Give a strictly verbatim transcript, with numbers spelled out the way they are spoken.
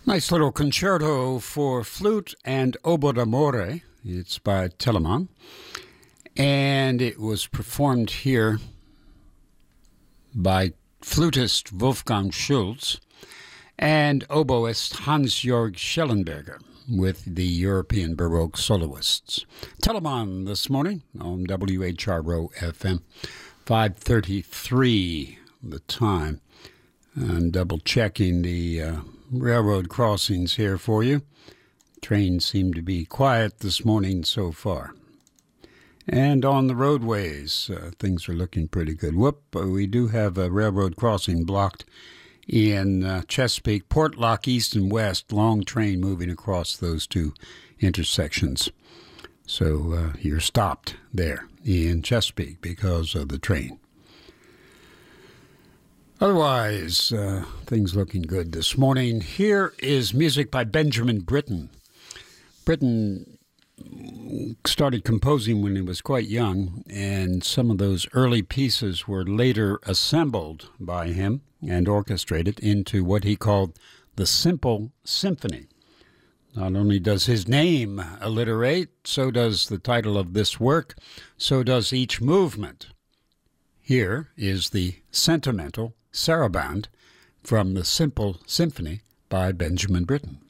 Nice little concerto for flute and oboe d'amore. It's by Telemann, and it was performed here by flutist Wolfgang Schulz and oboist Hans-Jörg Schellenberger with the European Baroque soloists. Telemann this morning on W H R O F M, five thirty-three the time. I'm double-checking the uh, railroad crossings here for you. Trains seem to be quiet this morning so far. And on the roadways, uh, things are looking pretty good. Whoop, uh, we do have a railroad crossing blocked in uh, Chesapeake, Portlock East and West. Long train moving across those two intersections. So uh, you're stopped there in Chesapeake because of the train. Otherwise, uh, things looking good this morning. Here is music by Benjamin Britten. Britten started composing when he was quite young, and some of those early pieces were later assembled by him and orchestrated into what he called the Simple Symphony. Not only does his name alliterate, so does the title of this work, so does each movement. Here is the Sentimental Sarabande from the Simple Symphony by Benjamin Britten.